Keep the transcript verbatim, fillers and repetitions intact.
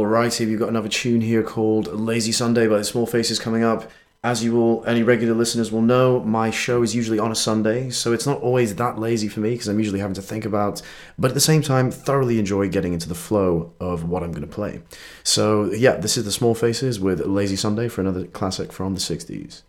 Alrighty, we've got another tune here called Lazy Sunday by the Small Faces coming up. As you will, any regular listeners will know, my show is usually on a Sunday, so it's not always that lazy for me because I'm usually having to think about, but at the same time, thoroughly enjoy getting into the flow of what I'm going to play. So yeah, this is the Small Faces with Lazy Sunday for another classic from the sixties.